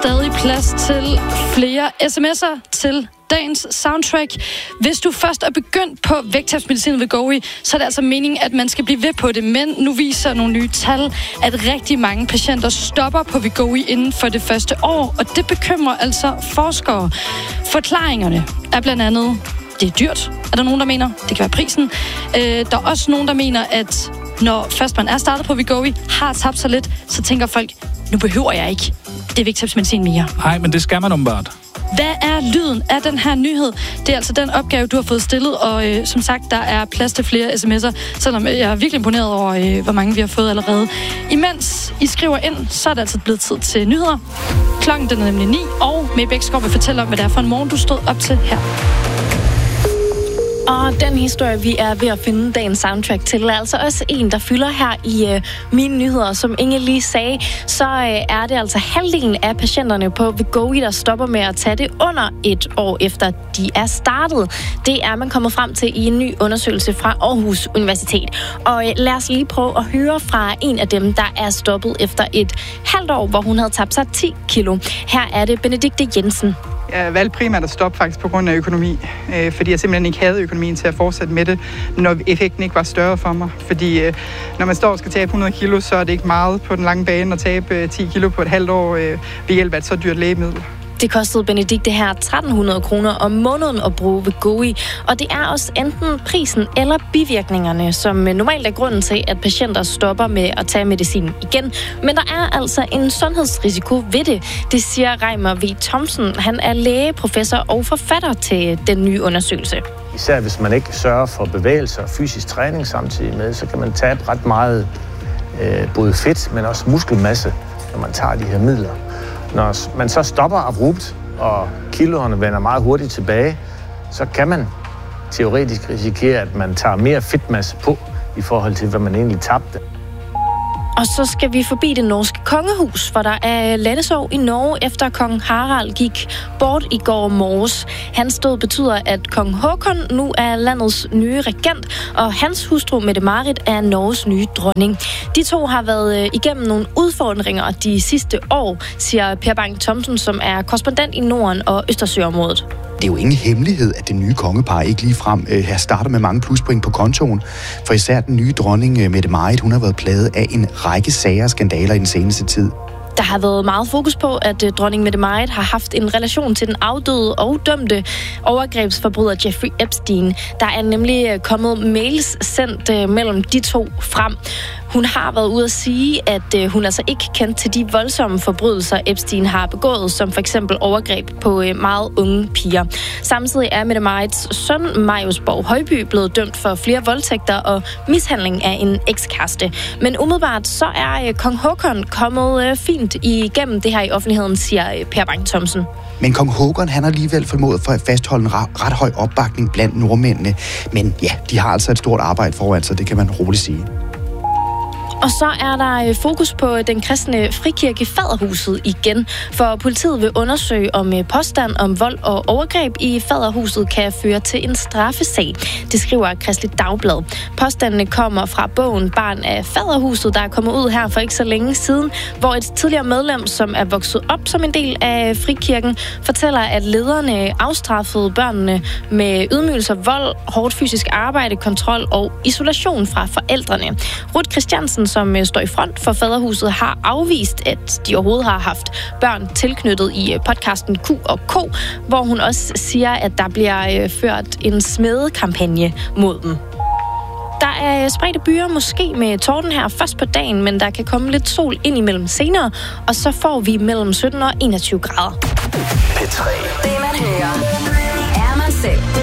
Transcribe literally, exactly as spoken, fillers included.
stadig plads til flere sms'er til dagens soundtrack. Hvis du først er begyndt på vægttabsmedicin ved Wegovy, så er det altså meningen, at man skal blive ved på det. Men nu viser nogle nye tal, at rigtig mange patienter stopper på Wegovy inden for det første år, og det bekymrer altså forskere. Forklaringerne er blandt andet, det er dyrt, er der nogen, der mener. Det kan være prisen. Øh, der er også nogen, der mener, at når først man er startet på Wegovy, har tabt sig lidt, så tænker folk, nu behøver jeg ikke det vægttabsmedicin mere. Nej, men det skal man åbenbart. Hvad er lyden af den her nyhed? Det er altså den opgave, du har fået stillet, og øh, som sagt, der er plads til flere sms'er, selvom jeg er virkelig imponeret over, øh, hvor mange vi har fået allerede. Imens I skriver ind, så er det altså blevet tid til nyheder. Klokken den er nemlig ni, og May Bækskov vil fortælle om, hvad det er for en morgen, du stod op til her. Og den historie, vi er ved at finde dagens soundtrack til, er altså også en, der fylder her i øh, mine nyheder. Som Inge lige sagde, så øh, er det altså halvdelen af patienterne på Wegovy, der stopper med at tage det under et år efter de er startet. Det er man kommet frem til i en ny undersøgelse fra Aarhus Universitet. Og øh, lad os lige prøve at høre fra en af dem, der er stoppet efter et halvt år, hvor hun havde tabt sig ti kilo. Her er det Benedikte Jensen. Jeg valgte primært at stoppe faktisk på grund af økonomi, øh, fordi jeg simpelthen ikke havde økonomien til at fortsætte med det, når effekten ikke var større for mig. Fordi øh, når man står og skal tabe hundrede kilo, så er det ikke meget på den lange bane at tabe øh, ti kilo på et halvt år øh, ved hjælp af et så dyrt lægemiddel. Det kostede Benedikte her tretten hundrede kroner om måneden at bruge Wegovy, og det er også enten prisen eller bivirkningerne, som normalt er grunden til, at patienter stopper med at tage medicin igen. Men der er altså en sundhedsrisiko ved det, det siger Reimer V. Thomsen. Han er læge, professor og forfatter til den nye undersøgelse. Især hvis man ikke sørger for bevægelse og fysisk træning samtidig med, så kan man tabe ret meget øh, både fedt, men også muskelmasse, når man tager de her midler. Når man så stopper abrupt, og kiloerne vender meget hurtigt tilbage, så kan man teoretisk risikere, at man tager mere fedtmasse på, i forhold til, hvad man egentlig tabte. Og så skal vi forbi det norske kongehus, for der er landesorg i Norge, efter kong Harald gik bort i går morges. Hans død betyder, at kong Håkon nu er landets nye regent, og hans hustru Mette-Marit er Norges nye dronning. De to har været igennem nogle udfordringer de sidste år, siger Per Bang Thomsen, som er korrespondent i Norden og Østersøområdet. Det er jo ingen hemmelighed, at det nye kongepar ikke ligefrem øh, her starter med mange pluspoint på kontoen. For især den nye dronning øh, Mette-Marit, hun har været plaget af en række sager og skandaler i den seneste tid. Der har været meget fokus på, at dronning Mette-Marit har haft en relation til den afdøde og dømte overgrebsforbryder Jeffrey Epstein. Der er nemlig kommet mails sendt mellem de to frem. Hun har været ude at sige, at hun altså ikke kendte til de voldsomme forbrydelser, Epstein har begået, som for eksempel overgreb på meget unge piger. Samtidig er Mette-Marits søn, Marius Borg Højby, blevet dømt for flere voldtægter og mishandling af en ekskæreste. Men umiddelbart så er kong Håkon kommet fint igennem det her i offentligheden, siger Per Bang Thomsen. Men kong Håkon, han har alligevel formået for at fastholde en ret høj opbakning blandt nordmændene. Men ja, de har altså et stort arbejde foran sig, det kan man roligt sige. Og så er der fokus på den kristne frikirke Faderhuset igen, for politiet vil undersøge, om påstand om vold og overgreb i Faderhuset kan føre til en straffesag. Det skriver Kristeligt Dagblad. Påstandene kommer fra bogen Barn af Faderhuset, der er kommet ud her for ikke så længe siden, hvor et tidligere medlem, som er vokset op som en del af frikirken, fortæller, at lederne afstraffede børnene med ydmygelser, vold, hårdt fysisk arbejde, kontrol og isolation fra forældrene. Ruth Christiansen, som står i front for Faderhuset, har afvist, at de overhovedet har haft børn tilknyttet i podcasten Q og K, hvor hun også siger, at der bliver ført en smedekampagne mod dem. Der er spredte byer, måske med torden her først på dagen, men der kan komme lidt sol ind imellem senere, og så får vi mellem sytten og enogtyve grader. P tre. Det man hører, er man selv.